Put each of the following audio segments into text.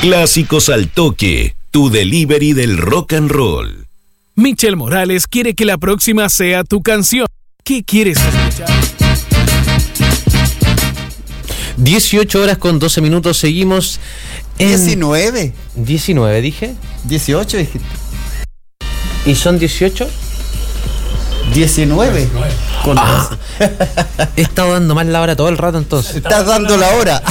Clásicos al Toque, tu delivery del rock and roll. Michel Morales quiere que la próxima sea tu canción. ¿Qué quieres escuchar? 18 horas con 12 minutos, seguimos en... 19. 19 dije. 18 dijiste. ¿Y son 18? 19. Con He estado dando mal la hora todo el rato entonces. Estás dando la hora.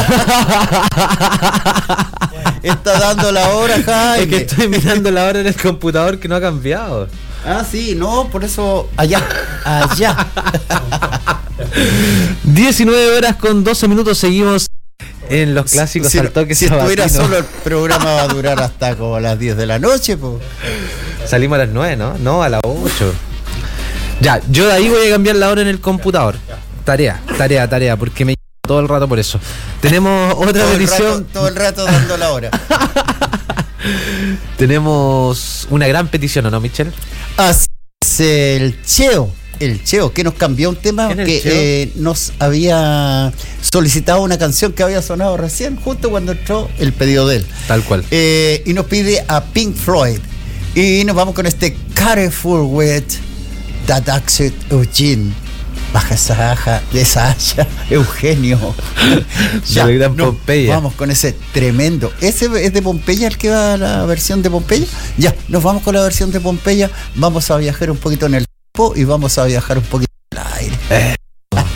Está dando la hora, Jaime. Es que estoy mirando la hora en el computador que no ha cambiado. Ah, sí, no, por eso allá. 19 horas con 12 minutos, seguimos en los clásicos al toque. Si estuviera solo, el programa va a durar hasta como a las 10 de la noche, pues. Salimos a las 9, ¿no? No, a las 8. Ya, yo de ahí voy a cambiar la hora en el computador. Tarea, porque me todo el rato por eso. Tenemos otra petición. Todo el rato dando la hora. Tenemos una gran petición, ¿o no, Michel? Así es, el Cheo, que nos cambió un tema que nos había solicitado una canción que había sonado recién, justo cuando entró el pedido de él. Tal cual. Y nos pide a Pink Floyd. Y nos vamos con este Careful with That Accent Eugene. Baja esa baja de Sasha, Eugenio. Ya, de gran Pompeya. Vamos con ese tremendo. ¿Ese es de Pompeya el que va a la versión de Pompeya? Ya, nos vamos con la versión de Pompeya. Vamos a viajar un poquito en el tiempo y vamos a viajar un poquito en el aire.